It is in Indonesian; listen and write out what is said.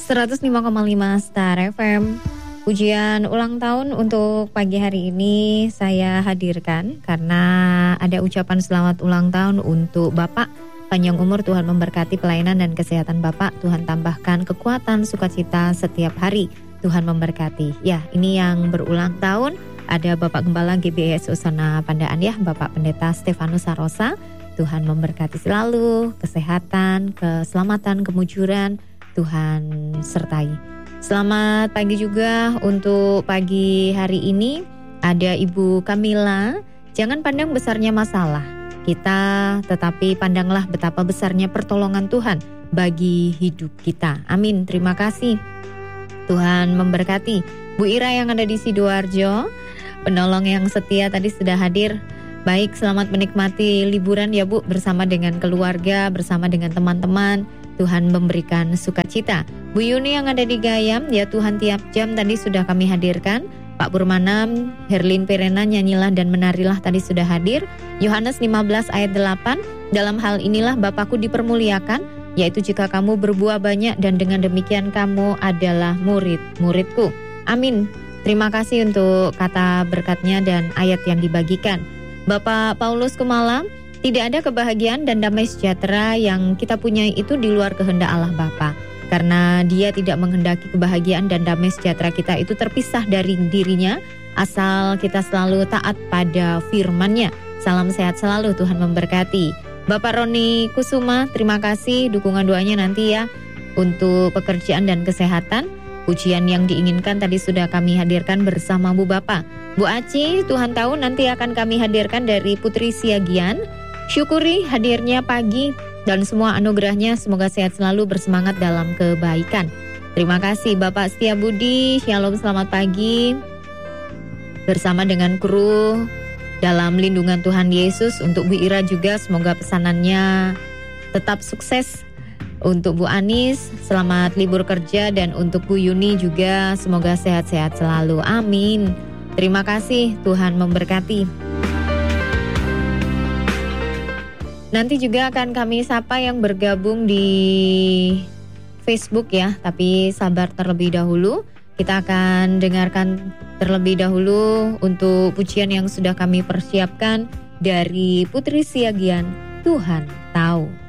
105,5 Star FM. Pujian ulang tahun untuk pagi hari ini saya hadirkan karena ada ucapan selamat ulang tahun untuk Bapak. Panjang umur, Tuhan memberkati pelayanan dan kesehatan Bapak. Tuhan tambahkan kekuatan, sukacita setiap hari. Tuhan memberkati. Ya, ini yang berulang tahun. Ada Bapak Gembala GBS Usana Pandaan ya, Bapak Pendeta Stefanus Sarosa. Tuhan memberkati selalu, kesehatan, keselamatan, kemujuran. Tuhan sertai. Selamat pagi juga untuk pagi hari ini. Ada Ibu Kamila. Jangan pandang besarnya masalah kita, tetapi pandanglah betapa besarnya pertolongan Tuhan bagi hidup kita. Amin. Terima kasih. Tuhan memberkati. Bu Ira yang ada di Sidoarjo, penolong yang setia tadi sudah hadir. Baik, selamat menikmati liburan ya Bu, bersama dengan keluarga, bersama dengan teman-teman. Tuhan memberikan sukacita. Bu Yuni yang ada di Gayam, ya Tuhan tiap jam tadi sudah kami hadirkan. Pak Purmanam, Herlin Perena, nyanyilah dan menarilah tadi sudah hadir. Yohanes 15 ayat 8, dalam hal inilah Bapakku dipermuliakan, yaitu jika kamu berbuah banyak dan dengan demikian kamu adalah murid-muridku. Amin. Terima kasih untuk kata berkatnya dan ayat yang dibagikan. Bapak Paulus Kumala, tidak ada kebahagiaan dan damai sejahtera yang kita punya itu di luar kehendak Allah Bapa. Karena Dia tidak menghendaki kebahagiaan dan damai sejahtera kita itu terpisah dari dirinya, asal kita selalu taat pada firman-Nya. Salam sehat selalu, Tuhan memberkati. Bapak Roni Kusuma, terima kasih dukungan doanya nanti ya untuk pekerjaan dan kesehatan. Pujian yang diinginkan tadi sudah kami hadirkan bersama Bu Bapak. Bu Aci, Tuhan tahu nanti akan kami hadirkan dari Putri Siagian. Syukuri hadirnya pagi dan semua anugerahnya, semoga sehat selalu, bersemangat dalam kebaikan. Terima kasih Bapak Setia Budi, Shalom selamat pagi. Bersama dengan kru dalam lindungan Tuhan Yesus. Untuk Bu Ira juga semoga pesanannya tetap sukses. Untuk Bu Anis selamat libur kerja, dan untuk Bu Yuni juga semoga sehat-sehat selalu. Amin. Terima kasih, Tuhan memberkati. Nanti juga akan kami sapa yang bergabung di Facebook ya, tapi sabar terlebih dahulu. Kita akan dengarkan terlebih dahulu untuk pujian yang sudah kami persiapkan dari Putri Siagian, Tuhan Tahu.